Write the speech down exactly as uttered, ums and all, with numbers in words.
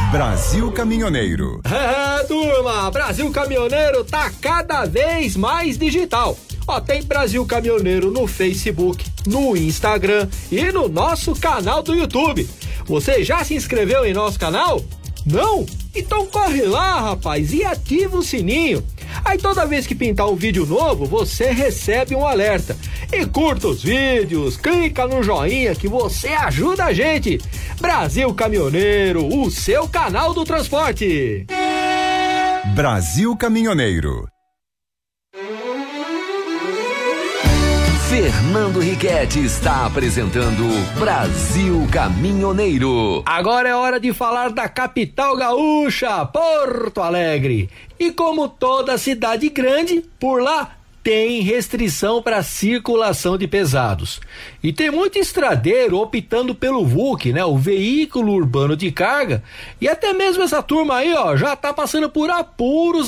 Brasil Caminhoneiro. É, turma, Brasil Caminhoneiro tá cada vez mais digital. Ó, tem Brasil Caminhoneiro no Facebook, no Instagram e no nosso canal do YouTube. Você já se inscreveu em nosso canal? Não? Então corre lá, rapaz, e ativa o sininho. Aí toda vez que pintar um vídeo novo, você recebe um alerta. E curta os vídeos, clica no joinha que você ajuda a gente. Brasil Caminhoneiro, o seu canal do transporte. Brasil Caminhoneiro. Fernando Riquetti está apresentando Brasil Caminhoneiro. Agora é hora de falar da capital gaúcha, Porto Alegre. E como toda cidade grande, por lá tem restrição para circulação de pesados. E tem muito estradeiro optando pelo V U C, né? O veículo urbano de carga. E até mesmo essa turma aí, ó, já tá passando por apuros